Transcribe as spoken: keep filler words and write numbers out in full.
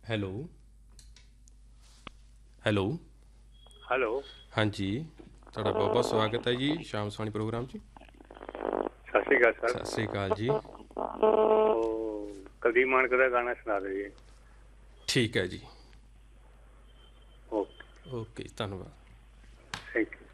Hello hello hello ਹਾਂਜੀ, ਤੁਹਾਡਾ ਬਹੁਤ ਬਹੁਤ ਸਵਾਗਤ ਹੈ ਜੀ ਸ਼ਾਮ ਸਵਾਣੀ ਪ੍ਰੋਗਰਾਮ 'ਚ। ਸਤਿ ਸ਼੍ਰੀ ਅਕਾਲ ਸਰ। ਸਤਿ ਸ਼੍ਰੀ ਅਕਾਲ ਜੀ। ਉਹ ਕੁਲਦੀਪ ਮਾਨਕ ਦਾ ਗਾਣਾ ਸੁਣਾ ਦਿਓ ਜੀ। ਠੀਕ ਹੈ ਜੀ, ਓਕੇ, ਓਕੇ, ਧੰਨਵਾਦ। Thank you.